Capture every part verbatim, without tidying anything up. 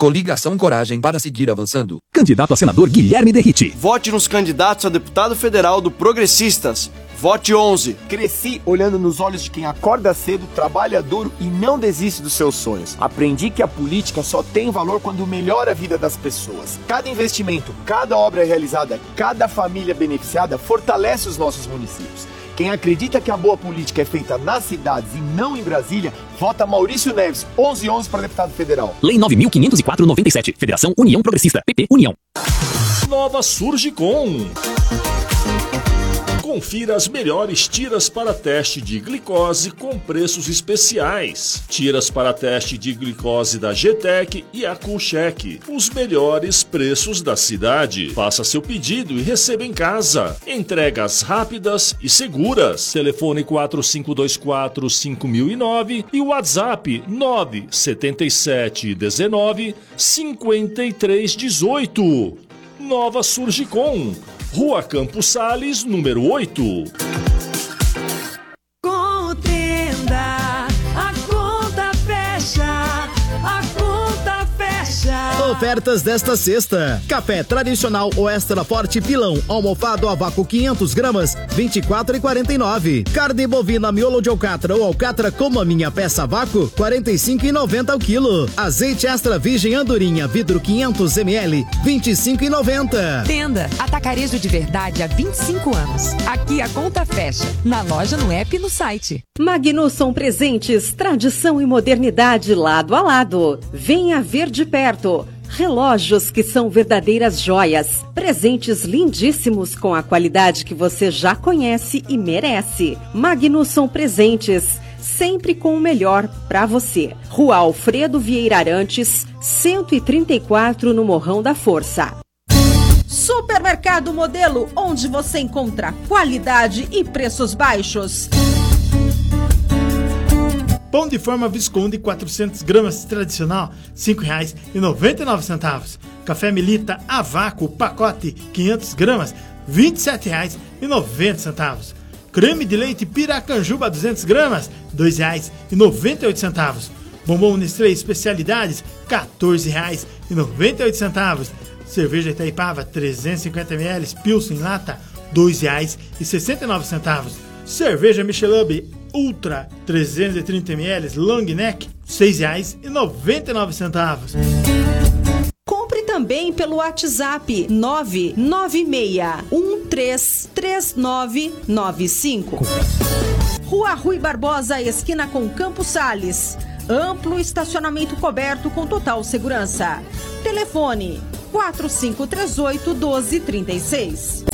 Coligação Coragem para seguir avançando. Candidato a senador Guilherme Derrite. Vote nos candidatos a deputado federal do Progressistas. Vote onze. Cresci olhando nos olhos de quem acorda cedo, trabalha duro e não desiste dos seus sonhos. Aprendi que a política só tem valor quando melhora a vida das pessoas. Cada investimento, cada obra realizada, cada família beneficiada fortalece os nossos municípios. Quem acredita que a boa política é feita nas cidades e não em Brasília, vota Maurício Neves, onze onze para deputado federal. Lei nove mil quinhentos e quatro, noventa e sete. Federação União Progressista. P P União. Nova Surgicom. Confira as melhores tiras para teste de glicose com preços especiais. Tiras para teste de glicose da G-Tec e a Coolcheck. Os melhores preços da cidade. Faça seu pedido e receba em casa. Entregas rápidas e seguras. Telefone quatro cinco dois quatro, cinco mil e nove e WhatsApp nove sete sete um nove, cinco três um oito. Nova Surgicom. Rua Campos Sales, número oito. Contenda, a conta fecha, a conta fecha. Ofertas desta sexta: café tradicional ou extra forte pilão almofado a vácuo quinhentas gramas, vinte e quatro reais e quarenta e nove centavos. Carne bovina miolo de alcatra ou alcatra como a minha peça a vácuo, quarenta e cinco reais e noventa centavos ao quilo. Azeite extra virgem andorinha vidro quinhentos mililitros, vinte e cinco reais e noventa centavos. Tenda Atacarejo de Verdade há vinte e cinco anos. Aqui a conta fecha. Na loja, no app e no site. Magnusson Presentes, tradição e modernidade lado a lado. Venha ver de perto. Relógios que são verdadeiras joias. Presentes lindíssimos com a qualidade que você já conhece e merece. Magnusson Presentes, sempre com o melhor para você. Rua Alfredo Vieira Arantes, cento e trinta e quatro, no Morrão da Força. Supermercado Modelo, onde você encontra qualidade e preços baixos. Pão de forma Visconde, quatrocentas gramas tradicional, cinco reais e noventa e nove centavos. Café Melita a vácuo, pacote, quinhentas gramas, vinte e sete reais e noventa centavos. Creme de leite Piracanjuba, duzentas gramas, dois reais e noventa e oito centavos. Bombom Nestlé especialidades, quatorze reais e noventa e oito centavos. Cerveja Itaipava, trezentos e cinquenta mililitros, Pilsen lata, dois reais e sessenta e nove centavos. Cerveja Michelob Ultra, trezentos e trinta mililitros, Long Neck, seis reais e noventa e nove centavos. Compre também pelo WhatsApp nove nove seis um três três nove nove cinco. Rua Rui Barbosa, esquina com Campos Sales. Amplo estacionamento coberto com total segurança. Telefone quatro cinco três oito, um dois três seis.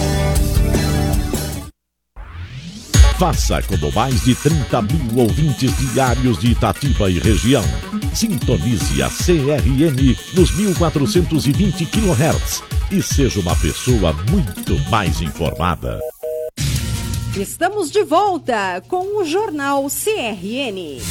Faça como mais de trinta mil ouvintes diários de Itatiba e região. Sintonize a C R N nos mil quatrocentos e vinte quilohertz e seja uma pessoa muito mais informada. Estamos de volta com o Jornal C R N.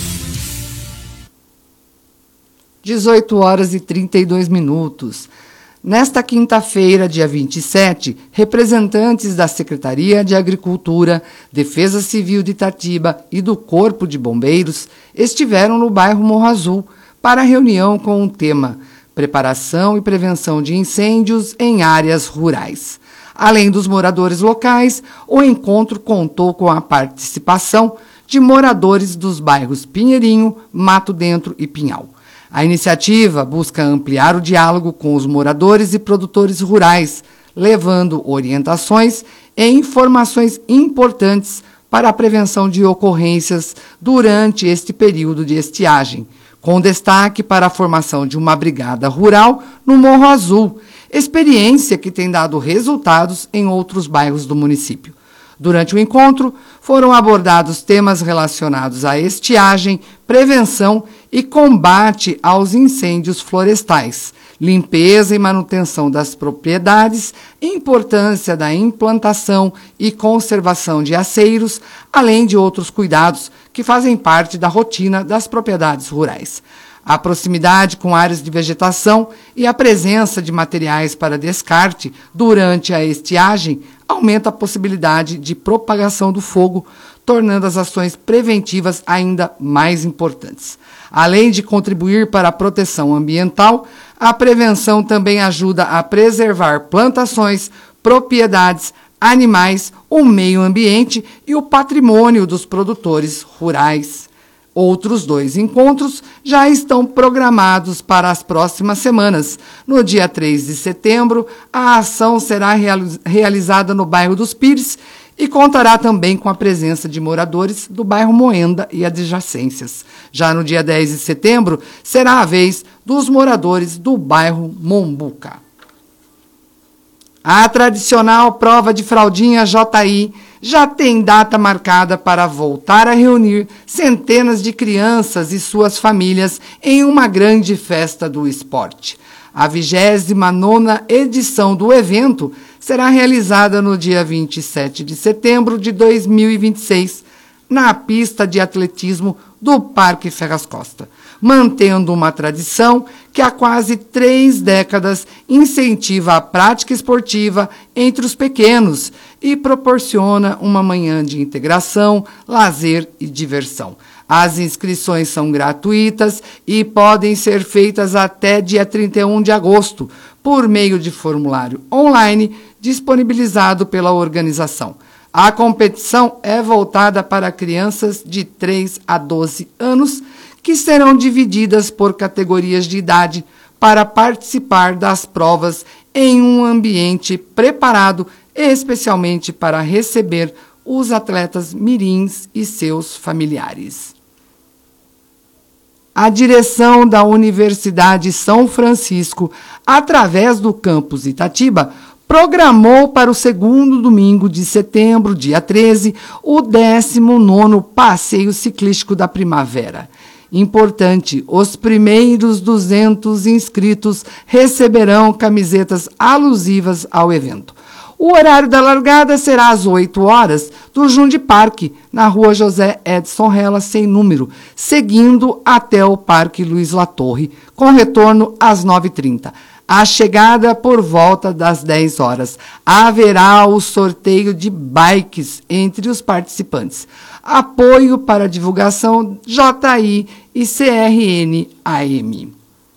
dezoito horas e trinta e dois minutos. Nesta quinta-feira, dia vinte e sete, representantes da Secretaria de Agricultura, Defesa Civil de Itatiba e do Corpo de Bombeiros estiveram no bairro Morro Azul para a reunião com o tema Preparação e Prevenção de Incêndios em Áreas Rurais. Além dos moradores locais, o encontro contou com a participação de moradores dos bairros Pinheirinho, Mato Dentro e Pinhal. A iniciativa busca ampliar o diálogo com os moradores e produtores rurais, levando orientações e informações importantes para a prevenção de ocorrências durante este período de estiagem, com destaque para a formação de uma brigada rural no Morro Azul, experiência que tem dado resultados em outros bairros do município. Durante o encontro, foram abordados temas relacionados à estiagem, prevenção e combate aos incêndios florestais, limpeza e manutenção das propriedades, importância da implantação e conservação de aceiros, além de outros cuidados que fazem parte da rotina das propriedades rurais. A proximidade com áreas de vegetação e a presença de materiais para descarte durante a estiagem aumenta a possibilidade de propagação do fogo, tornando as ações preventivas ainda mais importantes. Além de contribuir para a proteção ambiental, A prevenção também ajuda a preservar plantações, propriedades, animais, o meio ambiente e o patrimônio dos produtores rurais. Outros dois encontros já estão programados para as próximas semanas. No dia três de setembro, a ação será realizada no bairro dos Pires e contará também com a presença de moradores do bairro Moenda e adjacências. Já no dia dez de setembro, será a vez dos moradores do bairro Mombuca. A tradicional prova de fraldinha J I já tem data marcada para voltar a reunir centenas de crianças e suas famílias em uma grande festa do esporte. A vigésima nona edição do evento será realizada no dia vinte e sete de setembro de dois mil e vinte e seis, na pista de atletismo do Parque Ferraz Costa, mantendo uma tradição que há quase três décadas incentiva a prática esportiva entre os pequenos e proporciona uma manhã de integração, lazer e diversão. As inscrições são gratuitas e podem ser feitas até dia trinta e um de agosto, por meio de formulário online disponibilizado pela organização. A competição é voltada para crianças de três a doze anos, que serão divididas por categorias de idade para participar das provas em um ambiente preparado especialmente para receber os atletas mirins e seus familiares. A direção da Universidade São Francisco, através do campus Itatiba, programou para o segundo domingo de setembro, dia treze, o décimo nono Passeio Ciclístico da Primavera. Importante, os primeiros duzentos inscritos receberão camisetas alusivas ao evento. O horário da largada será às oito horas do Junди Parque, na rua José Edson Rela, sem número, seguindo até o Parque Luiz Latorre, com retorno às nove e trinta. A chegada por volta das dez horas. Haverá o sorteio de bikes entre os participantes. Apoio para divulgação J I e C R N A M.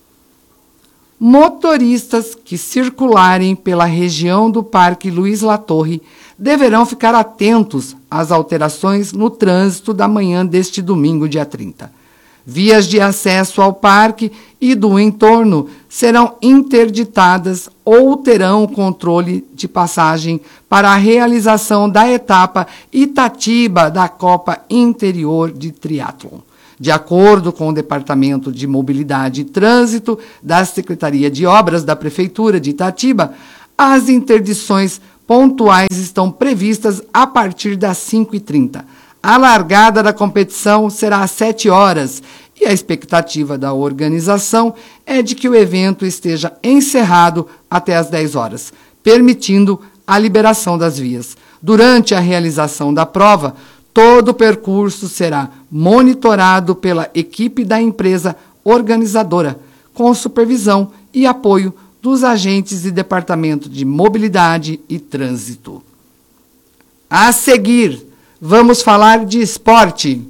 Motoristas que circularem pela região do Parque Luiz Latorre deverão ficar atentos às alterações no trânsito da manhã deste domingo, dia trinta. Vias de acesso ao parque e do entorno serão interditadas ou terão controle de passagem para a realização da etapa Itatiba da Copa Interior de Triatlon. De acordo com o Departamento de Mobilidade e Trânsito da Secretaria de Obras da Prefeitura de Itatiba, as interdições pontuais estão previstas a partir das cinco e trinta. A largada da competição será às sete horas e a expectativa da organização é de que o evento esteja encerrado até às dez horas, permitindo a liberação das vias. Durante a realização da prova, todo o percurso será monitorado pela equipe da empresa organizadora, com supervisão e apoio dos agentes do Departamento de Mobilidade e Trânsito. A seguir, vamos falar de esporte.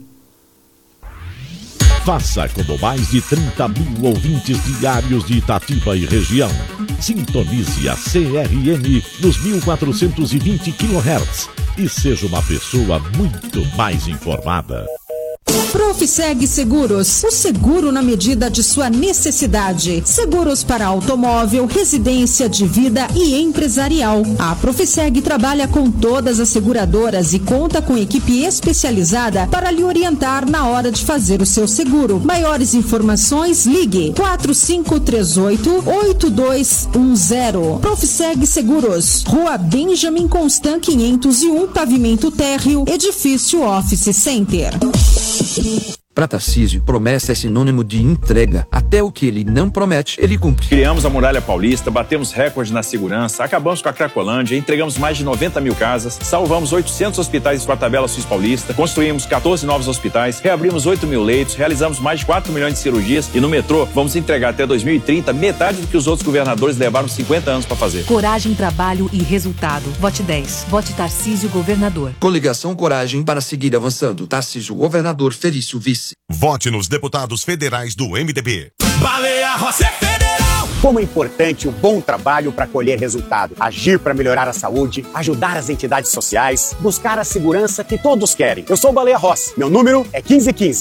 Faça como mais de trinta mil ouvintes diários de Itatiba e região. Sintonize a C R N nos mil quatrocentos e vinte quilohertz e seja uma pessoa muito mais informada. Profiseg Seguros, o seguro na medida de sua necessidade. Seguros para automóvel, residência, de vida e empresarial. A Profiseg trabalha com todas as seguradoras e conta com equipe especializada para lhe orientar na hora de fazer o seu seguro. Maiores informações, ligue quatro cinco três oito, oito dois um zero. Profiseg Seguros, Rua Benjamin Constant quinhentos e um, pavimento térreo, edifício Office Center. Para Tarcísio, promessa é sinônimo de entrega. Até o que ele não promete, ele cumpre. Criamos a Muralha Paulista, batemos recorde na segurança, acabamos com a Cracolândia, entregamos mais de noventa mil casas, salvamos oitocentos hospitais com a tabela Suíça Paulista, construímos quatorze novos hospitais, reabrimos oito mil leitos, realizamos mais de quatro milhões de cirurgias e no metrô vamos entregar até dois mil e trinta metade do que os outros governadores levaram cinquenta anos para fazer. Coragem, trabalho e resultado. Vote dez. Vote Tarcísio Governador. Coligação Coragem para seguir avançando. Tarcísio Governador, Felício Vice. Vote nos deputados federais do M D B. Baleia Rossi é federal. como é importante o bom trabalho para colher resultado, agir para melhorar a saúde, ajudar as entidades sociais, buscar a segurança que todos querem. Eu sou o Baleia Rossi, meu número é quinze quinze.